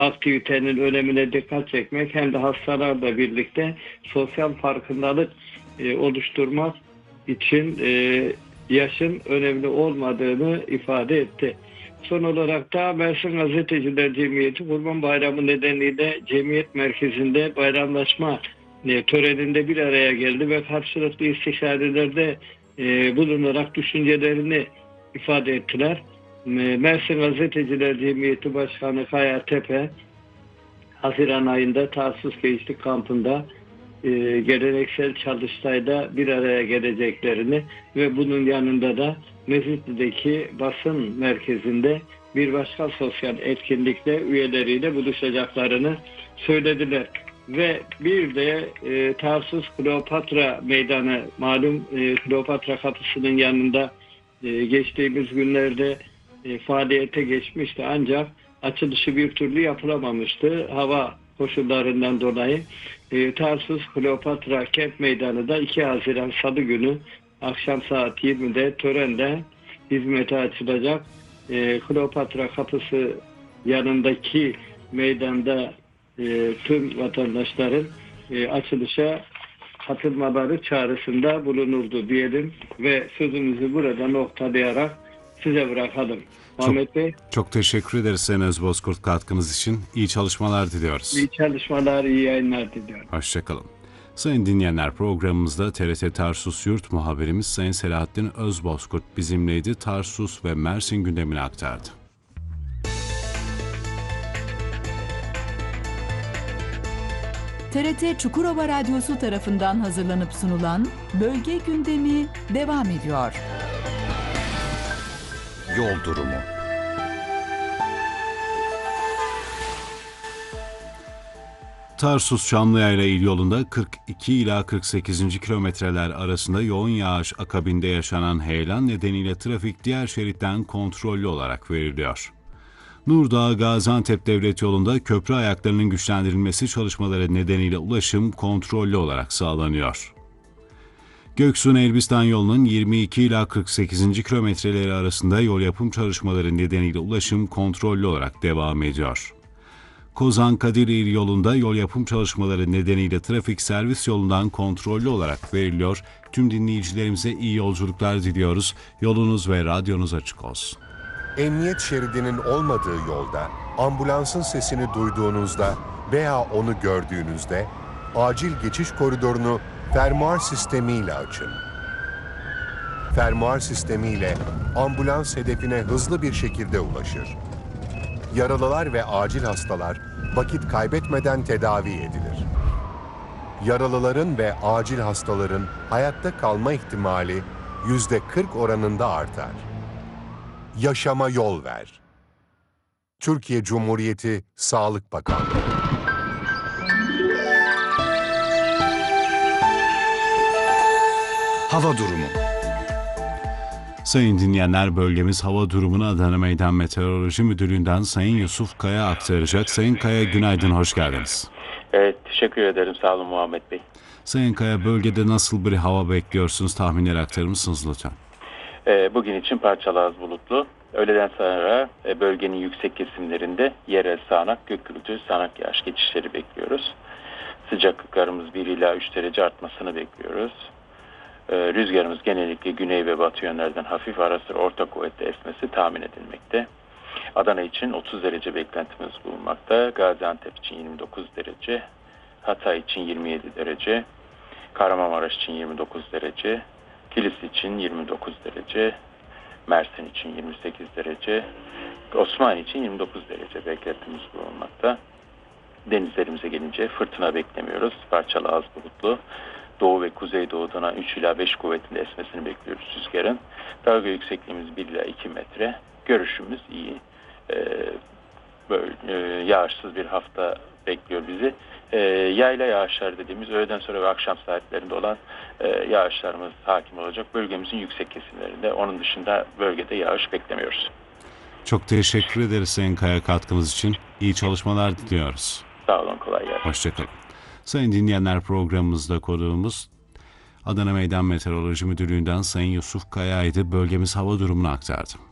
aktivitenin önemine dikkat çekmek hem de hastalarla birlikte sosyal farkındalık oluşturmak için yaşın önemli olmadığını ifade etti. Son olarak da Mersin Gazeteciler Cemiyeti Kurban Bayramı nedeniyle cemiyet merkezinde bayramlaşma töreninde bir araya geldi ve karşılıklı istişarelerde bulunarak düşüncelerini ifade ettiler. Mersin Gazeteciler Cemiyeti Başkanı Kaya Tepe, Haziran ayında Tarsus Gençlik Kampı'nda geleneksel çalıştayda bir araya geleceklerini ve bunun yanında da Mezitli'deki basın merkezinde bir başka sosyal etkinlikle üyeleriyle buluşacaklarını söylediler. Ve bir de Tarsus Kleopatra Meydanı, malum Kleopatra Kapısı'nın yanında geçtiğimiz günlerde faaliyete geçmişti, ancak açılışı bir türlü yapılamamıştı hava koşullarından dolayı. Tarsus Kleopatra Kent Meydanı da 2 Haziran Salı günü akşam saat 20'de törenle hizmete açılacak. Kleopatra Kapısı yanındaki meydanda tüm vatandaşların açılışa katılmaları çağrısında bulunurdu diyelim ve sözümüzü burada noktalayarak size bırakalım. Muhammed Bey. Çok teşekkür ederiz Sayın Özbozkurt katkınız için. İyi çalışmalar diliyoruz. İyi çalışmalar, iyi yayınlar diliyorum. Hoşçakalın. Sayın dinleyenler, programımızda TRT Tarsus Yurt muhabirimiz Sayın Selahattin Özbozkurt bizimleydi. Tarsus ve Mersin gündemini aktardı. TRT Çukurova Radyosu tarafından hazırlanıp sunulan Bölge Gündemi devam ediyor. Yol durumu. Tarsus Çamlıyayla il yolunda 42 ila 48. kilometreler arasında yoğun yağış akabinde yaşanan heyelan nedeniyle trafik diğer şeritten kontrollü olarak veriliyor. Nurdağ Gaziantep Devlet Yolu'nda köprü ayaklarının güçlendirilmesi çalışmaları nedeniyle ulaşım kontrollü olarak sağlanıyor. Göksun Elbistan yolunun 22 ila 48. kilometreleri arasında yol yapım çalışmaları nedeniyle ulaşım kontrollü olarak devam ediyor. Kozan Kadirli yolunda yol yapım çalışmaları nedeniyle trafik servis yolundan kontrollü olarak veriliyor. Tüm dinleyicilerimize iyi yolculuklar diliyoruz. Yolunuz ve radyonuz açık olsun. Emniyet şeridinin olmadığı yolda ambulansın sesini duyduğunuzda veya onu gördüğünüzde acil geçiş koridorunu fermuar sistemiyle açın. Fermuar sistemiyle ambulans hedefine hızlı bir şekilde ulaşır. Yaralılar ve acil hastalar vakit kaybetmeden tedavi edilir. Yaralıların ve acil hastaların hayatta kalma ihtimali %40 oranında artar. Yaşama yol ver. Türkiye Cumhuriyeti Sağlık Bakanlığı. Hava durumu. Sayın dinleyenler, bölgemiz hava durumunu Adana Meydan Meteoroloji Müdürlüğü'nden Sayın Yusuf Kaya aktaracak. Sayın Kaya, günaydın, hoş geldiniz. Evet, teşekkür ederim. Sağ olun Muhammed Bey. Sayın Kaya, bölgede nasıl bir hava bekliyorsunuz? Tahminleri aktarır mısınız lütfen? Bugün için parçalı az bulutlu. Öğleden sonra bölgenin yüksek kesimlerinde yerel sağanak, gök gürültülü sağanak yağış geçişleri bekliyoruz. Sıcaklıklarımız 1 ila 3 derece artmasını bekliyoruz. Rüzgarımız genellikle güney ve batı yönlerden hafif ara sıra orta kuvvetle esmesi tahmin edilmekte. Adana için 30 derece beklentimiz bulunmakta. Gaziantep için 29 derece, Hatay için 27 derece, Kahramanmaraş için 29 derece, Kilis için 29 derece, Mersin için 28 derece, Osmaniye için 29 derece beklentimiz bulunmakta. Denizlerimize gelince fırtına beklemiyoruz. Parçalı az bulutlu. Doğu ve kuzeydoğudan 3 ila 5 kuvvetinde esmesini bekliyoruz rüzgarın. Dalga yüksekliğimiz 1 ila 2 metre. Görüşümüz iyi. Böyle yağışsız bir hafta bekliyor bizi. Yayla yağışlar dediğimiz öğleden sonra ve akşam saatlerinde olan yağışlarımız hakim olacak. Bölgemizin yüksek kesimlerinde. Onun dışında bölgede yağış beklemiyoruz. Çok teşekkür ederiz Sayın Kaya katkınız için. İyi çalışmalar diliyoruz. Sağ olun, kolay gelsin. Hoşçakalın. Sayın dinleyenler, programımızda konuğumuz Adana Meydan Meteoroloji Müdürlüğü'nden Sayın Yusuf Kaya'ydı. Bölgemiz hava durumunu aktardı.